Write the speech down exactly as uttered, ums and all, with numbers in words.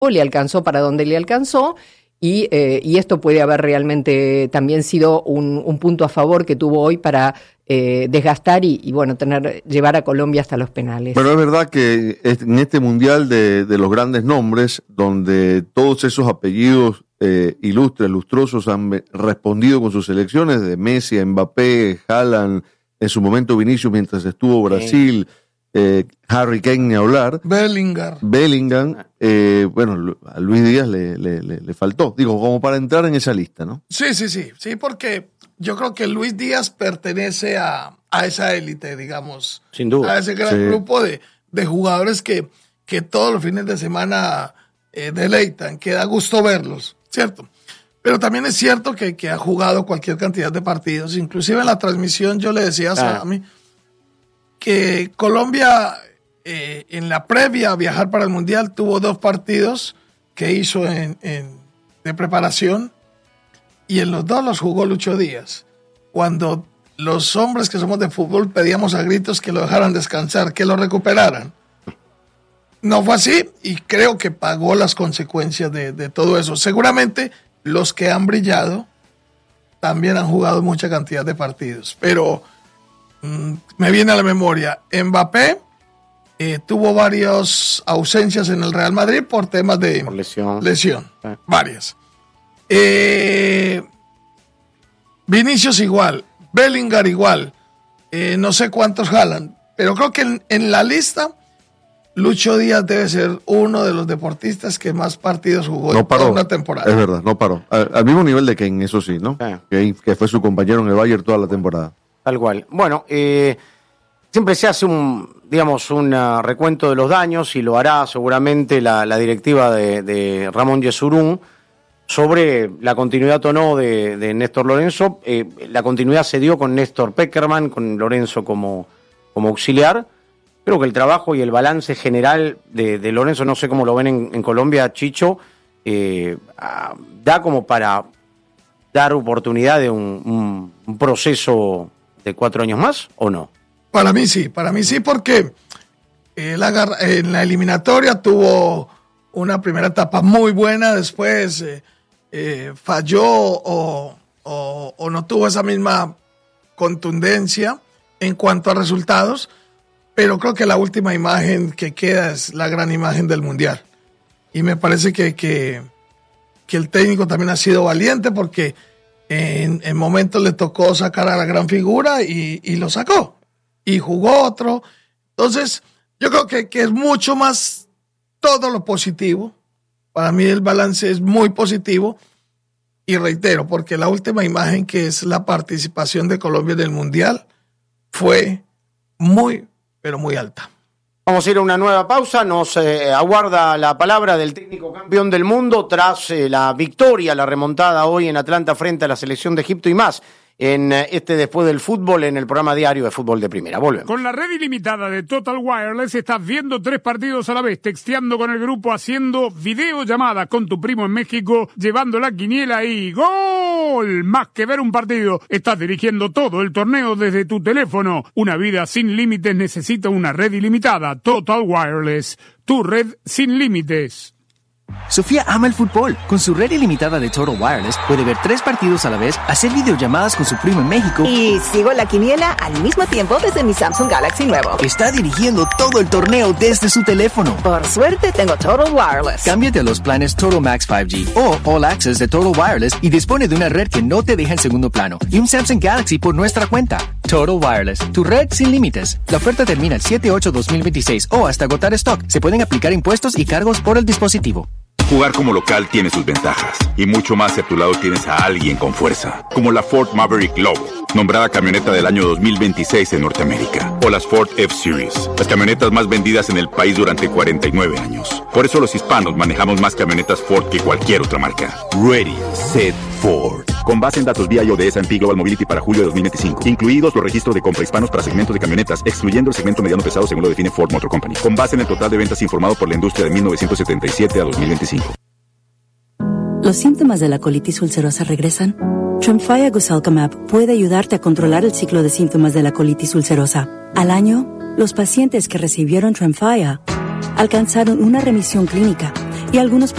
le alcanzó para donde le alcanzó. Y, eh, y esto puede haber realmente también sido un, un punto a favor que tuvo hoy para eh, desgastar y, y bueno, tener llevar a Colombia hasta los penales. Pero es verdad que en este mundial de, de los grandes nombres, donde todos esos apellidos eh, ilustres, lustrosos han respondido con sus selecciones, de Messi, a Mbappé, Haaland, en su momento Vinicius mientras estuvo Brasil, sí. Eh, Harry Kane ni hablar, Bellingham, Bellingham eh, bueno, a Luis Díaz le, le, le, le faltó, digo, como para entrar en esa lista, ¿no? Sí, sí, sí, sí, porque yo creo que Luis Díaz pertenece a, a esa élite, digamos, sin duda, a ese gran sí. grupo de, de jugadores que, que todos los fines de semana eh, deleitan, que da gusto verlos, ¿cierto? Pero también es cierto que, que ha jugado cualquier cantidad de partidos, inclusive en la transmisión yo le decía ah. a mí que Colombia eh, en la previa a viajar para el Mundial tuvo dos partidos que hizo en, en, de preparación y en los dos los jugó Lucho Díaz. Cuando los hombres que somos de fútbol pedíamos a gritos que lo dejaran descansar, que lo recuperaran. No fue así y creo que pagó las consecuencias de, de todo eso. Seguramente los que han brillado también han jugado mucha cantidad de partidos, pero me viene a la memoria, Mbappé eh, tuvo varias ausencias en el Real Madrid por temas de por lesión, lesión sí. varias. Eh, Vinicius igual, Bellingham igual, eh, no sé cuántos jalan, pero creo que en, en la lista Lucho Díaz debe ser uno de los deportistas que más partidos jugó no en paró, toda una temporada. Es verdad, no paró. Al, al mismo nivel de Kane, eso sí, ¿no? Sí. Que, que fue su compañero en el Bayern toda la temporada. Tal cual. Bueno, eh, siempre se hace un, digamos, un uh, recuento de los daños y lo hará seguramente la, la directiva de, de Ramón Yesurún sobre la continuidad o no de, de Néstor Lorenzo. Eh, la continuidad se dio con Néstor Peckerman, con Lorenzo como, como auxiliar. Creo que el trabajo y el balance general de, de Lorenzo, no sé cómo lo ven en, en Colombia, Chicho, eh, uh, da como para dar oportunidad de un, un, un proceso de cuatro años más, ¿o no? Para mí sí, para mí sí, porque eh, la, en la eliminatoria tuvo una primera etapa muy buena, después eh, eh, falló o, o, o no tuvo esa misma contundencia en cuanto a resultados, pero creo que la última imagen que queda es la gran imagen del Mundial. Y me parece que, que, que el técnico también ha sido valiente porque En, en momentos le tocó sacar a la gran figura y, y lo sacó. Y jugó otro. Entonces, yo creo que, que es mucho más todo lo positivo. Para mí el balance es muy positivo. Y reitero, porque la última imagen, que es la participación de Colombia en el Mundial, fue muy, pero muy alta. Vamos a ir a una nueva pausa, nos eh, aguarda la palabra del técnico campeón del mundo tras eh, la victoria, la remontada hoy en Atlanta frente a la selección de Egipto y más en eh, este Después del Fútbol en el programa diario de Fútbol de Primera. Volvemos. Con la red ilimitada de Total Wireless estás viendo tres partidos a la vez, texteando con el grupo, haciendo videollamadas con tu primo en México, llevando la quiniela y ¡gol! Más que ver un partido, estás dirigiendo todo el torneo desde tu teléfono. Una vida sin límites necesita una red ilimitada. Total Wireless, tu red sin límites. Sofía ama el fútbol. Con su red ilimitada de Total Wireless puede ver tres partidos a la vez, hacer videollamadas con su primo en México y sigo la quiniela al mismo tiempo desde mi Samsung Galaxy nuevo. Está dirigiendo todo el torneo desde su teléfono. Por suerte tengo Total Wireless. Cámbiate a los planes Total Max cinco G o All Access de Total Wireless y dispone de una red que no te deja en segundo plano y un Samsung Galaxy por nuestra cuenta. Total Wireless, tu red sin límites. La oferta termina el siete ocho dos mil veintiséis o hasta agotar stock. Se pueden aplicar impuestos y cargos por el dispositivo. Jugar como local tiene sus ventajas y mucho más si a tu lado tienes a alguien con fuerza, como la Ford Maverick Lobo, nombrada camioneta del año dos mil veintiséis en Norteamérica, o las Ford F-Series, las camionetas más vendidas en el país durante cuarenta y nueve años. Por eso los hispanos manejamos más camionetas Ford que cualquier otra marca. Ready, Set, Ford. Con base en datos V I O de S and P Global Mobility para julio de dos mil veinticinco, incluidos los registros de compra hispanos para segmentos de camionetas, excluyendo el segmento mediano pesado según lo define Ford Motor Company, con base en el total de ventas informado por la industria de mil novecientos setenta y siete a dos mil veinticinco. ¿Los síntomas de la colitis ulcerosa regresan? Tremfya Gosalcamab puede ayudarte a controlar el ciclo de síntomas de la colitis ulcerosa. Al año, los pacientes que recibieron Tremfya alcanzaron una remisión clínica y algunos